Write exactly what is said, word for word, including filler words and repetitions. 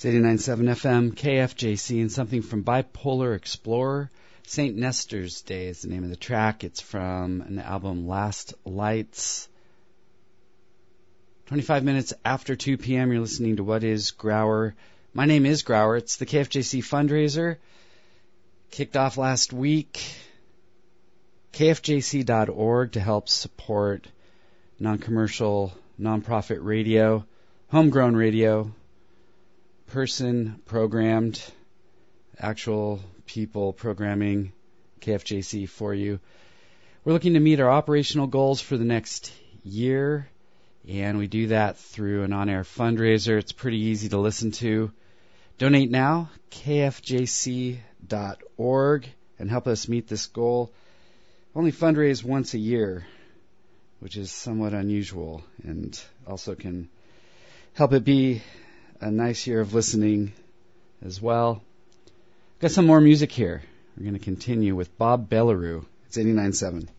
eighty-nine point seven F M, K F J C, and something from Bipolar Explorer. Saint Nestor's Day is the name of the track. It's from an album, Last Lights. twenty-five minutes after two p.m., you're listening to What is Grauer. My name is Grauer. It's the K F J C fundraiser. Kicked off last week. K F J C dot org to help support non-commercial, non-profit radio, homegrown radio, person-programmed, actual people programming K F J C for you. We're looking to meet our operational goals for the next year, and we do that through an on-air fundraiser. It's pretty easy to listen to. Donate now, K F J C dot org, and help us meet this goal. Only fundraise once a year, which is somewhat unusual, and also can help it be a nice year of listening as well. Got some more music here. We're going to continue with Bob Bellaroo. It's eighty-nine point seven.